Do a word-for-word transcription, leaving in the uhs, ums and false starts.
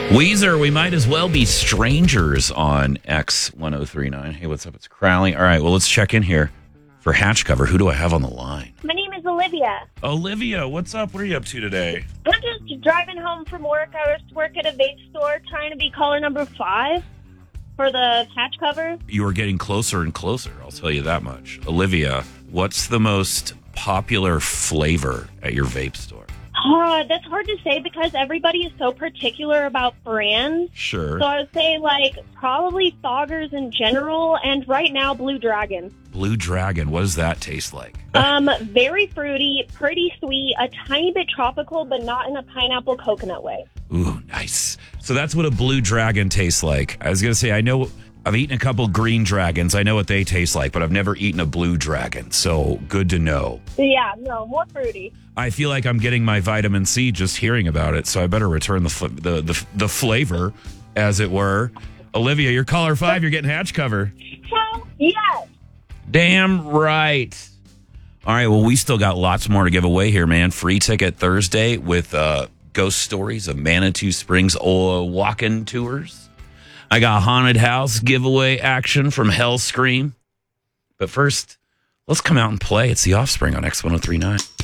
Weezer, we might as well be strangers on X ten thirty-nine. Hey, what's up? It's Crowley. All right, well, let's check in here for Hatch Cover. Who do I have on the line? My name is Olivia. Olivia, what's up? What are you up to today? I'm just driving home from work. I was to work at a vape store trying to be caller number five for the Hatch Cover. You are getting closer and closer, I'll tell you that much. Olivia, what's the most popular flavor at your vape store? Uh, that's hard to say because everybody is so particular about brands. Sure. So I would say, like, probably Foggers in general, and right now, Blue Dragon. Blue Dragon, what does that taste like? Um, very fruity, pretty sweet, a tiny bit tropical, but not in a pineapple coconut way. Ooh, nice. So that's what a Blue Dragon tastes like. I was going to say, I know I've eaten a couple Green Dragons. I know what they taste like, but I've never eaten a Blue Dragon. So good to know. Yeah, no, more fruity. I feel like I'm getting my vitamin C just hearing about it, so I better return the fl- the, the the flavor, as it were. Olivia, you're caller five. You're getting Hatch Cover. Hell yes. Damn right. All right, well, we still got lots more to give away here, man. Free ticket Thursday with uh, Ghost Stories of Manitou Springs uh, walk-in tours. I got Haunted House giveaway action from Hell Scream. But first, let's come out and play. It's The Offspring on X ten thirty-nine.